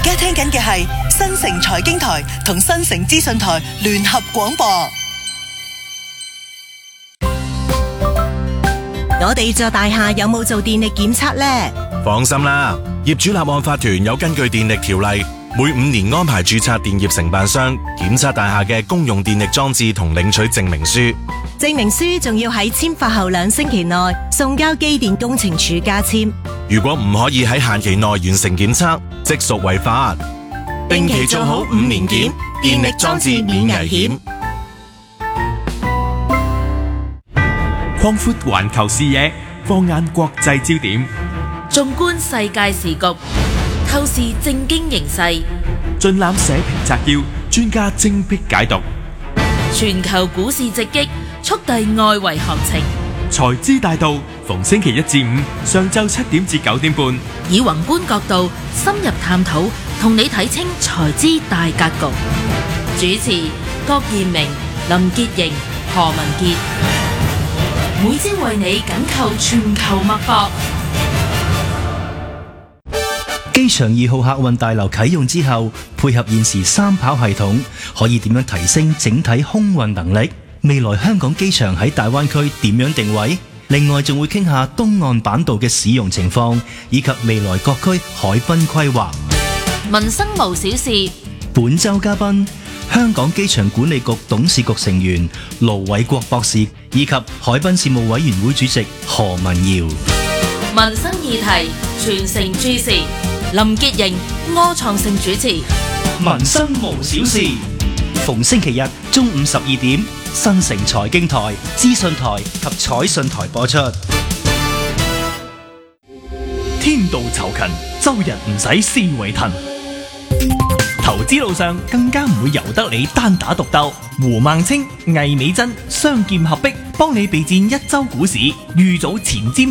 而家聽緊嘅係新城財經台同新城資訊台聯合廣播。 我哋座大廈有冇做電力檢測呢？ 放心啦，業主立案法團有根據電力條例，每5年安排註冊電業承辦商檢測大廈嘅公用電力裝置同領取證明書。 證明書仲要喺簽發後2星期內送交機電工程署加簽。 如果唔可以喺限期內完成檢測，即屬違法。定期做好5年檢，電力裝置免危險。 擴闊環球視野，放眼國際焦點， 縱觀世界時局，透視政經形勢， 盡覽社評摘要，專家精闢解讀。 全球股市直擊，速遞外圍行情。 財資大道，逢星期一至五上晝7點至9點半， 以宏觀角度深入探討，同你睇清財資大格局。主持郭彥明、林潔瑩、何文傑。每朝為你緊扣全球脈搏。 機場2號客運大樓啟用之後，配合現時3跑系統，可以點樣提升整體空運能力？未來香港機場喺大灣區點樣定位？另外仲會傾下東岸板道嘅使用情況，以及未來各區海濱規劃。 民生無小事。 本周嘉賓，香港機場管理局董事局成員盧偉國博士，以及海濱事務委員會主席何文堯。 民生議題，全城注視。林潔瑩、柯創盛主持。 民生無小事，逢星期日中午12點，新城財經台、資訊台及彩訊台播出。 天道酬勤，周日唔使思維騰。投資路上更加唔會由得你單打獨鬥。胡孟青、魏美珍雙劍合璧，幫你備戰一周股市，預早前瞻